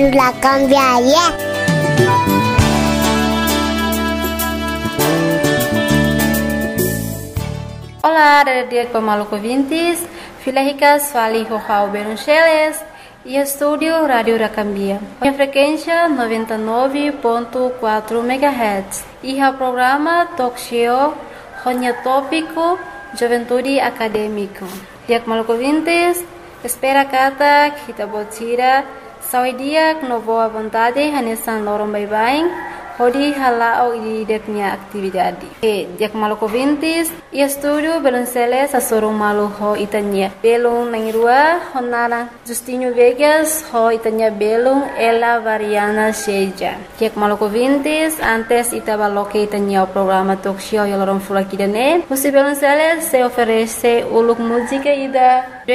La cambiaria. Olá, dia Maluco Vintes, Filhicas Fali Rojau Beruncheles e estúdio Rádio Racambia. A frequência 99.4 MHz e o programa Talk Show Ronya Tópico Juventude Acadêmico. Dia Maluco Vintes, espera kata kita botira saudia no boa vontade hanesan lorong bye-bye. Hodi halao di deknya aktividade. Dia Maluco Vintes e estúdio Belonceles a sorong malu ho itanya. Belong nangirua honara Justinho Vegas ho itanya belong ela variana seja. Dia Maluco Vintes antes itabaloke itanya o programa talk show yalorong fulakidane. Você Belonceles se oferece uluk música ida